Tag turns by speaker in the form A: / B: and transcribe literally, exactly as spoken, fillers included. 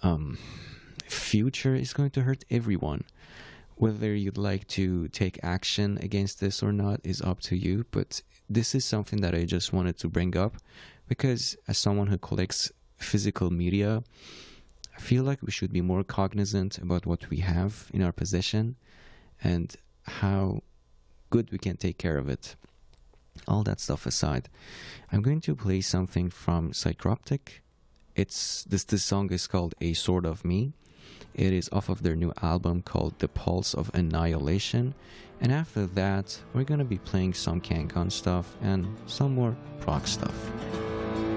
A: um, future is going to hurt everyone. Whether you'd like to take action against this or not is up to you, but this is something that I just wanted to bring up because as someone who collects physical media, I feel like we should be more cognizant about what we have in our possession and how good we can take care of it. All that stuff aside, I'm going to play something from Psychroptic. It's this this song is called A Sword of Me. It is off of their new album called The Pulse of Annihilation. And after that, we're gonna be playing some Kangon stuff and some more prog stuff.